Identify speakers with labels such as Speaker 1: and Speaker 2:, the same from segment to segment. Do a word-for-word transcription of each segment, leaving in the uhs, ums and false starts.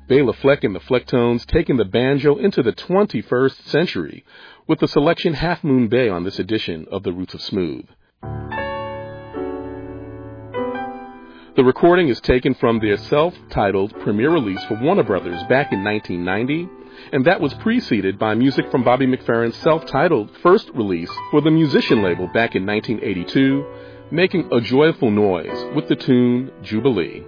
Speaker 1: Bela Fleck and the Flecktones taking the banjo into the twenty-first century with the selection Half Moon Bay on this edition of The Roots of Smooth. The recording is taken from their self-titled premiere release for Warner Brothers back in nineteen ninety, and that was preceded by music from Bobby McFerrin's self-titled first release for the Musician label back in nineteen eighty-two, Making a Joyful Noise with the tune Jubilee.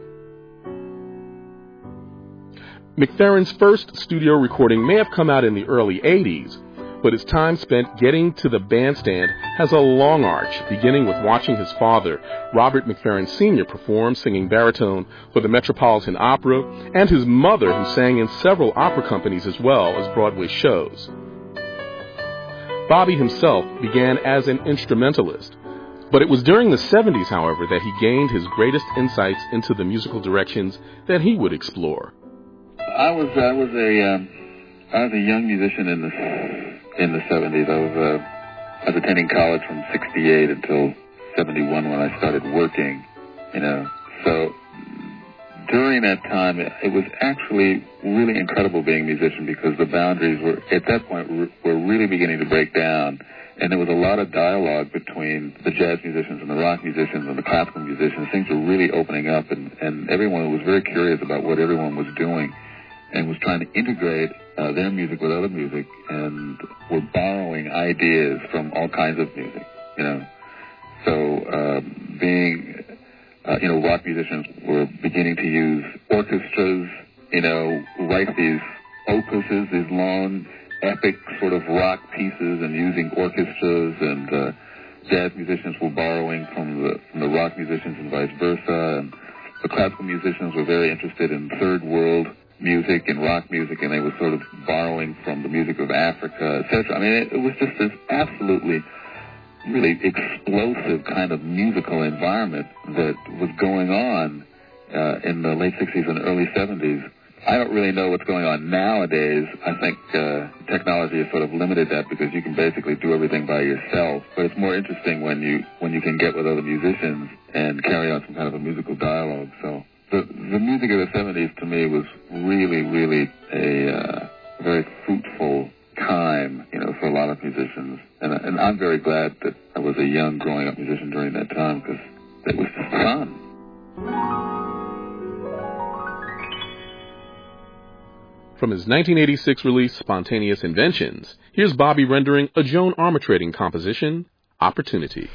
Speaker 1: McFerrin's first studio recording may have come out in the early eighties, but his time spent getting to the bandstand has a long arch, beginning with watching his father, Robert McFerrin Senior, perform singing baritone for the Metropolitan Opera, and his mother, who sang in several opera companies as well as Broadway shows. Bobby himself began as an instrumentalist, but it was during the seventies, however, that he gained his greatest insights into the musical directions that he would explore.
Speaker 2: I was I was a um, I was a young musician in the in the seventies. I was uh, I was attending college from sixty-eight until seventy-one when I started working. You know, so during that time, it, it was actually really incredible being a musician because the boundaries were at that point were, were really beginning to break down, and there was a lot of dialogue between the jazz musicians and the rock musicians and the classical musicians. Things were really opening up, and, and everyone was very curious about what everyone was doing, and was trying to integrate uh, their music with other music, and were borrowing ideas from all kinds of music, you know. So uh, being, uh, you know, rock musicians were beginning to use orchestras, you know, write these opuses, these long, epic sort of rock pieces, and using orchestras, and uh, jazz musicians were borrowing from the, from the rock musicians and vice versa, and the classical musicians were very interested in third world music and rock music, and they were sort of borrowing from the music of Africa, et cetera. I mean, it, it was just this absolutely, really explosive kind of musical environment that was going on uh, in the late sixties and early seventies. I don't really know what's going on nowadays. I think uh, technology has sort of limited that because you can basically do everything by yourself. But it's more interesting when you when you can get with other musicians and carry on some kind of a musical dialogue. So the the music of the seventies to me was really, really a uh, very fruitful time, you know, for a lot of musicians. And, and I'm very glad that I was a young growing up musician during that time because it was just fun.
Speaker 1: From his nineteen eighty-six release, Spontaneous Inventions, here's Bobby rendering a Joan Armatrading composition, Opportunity.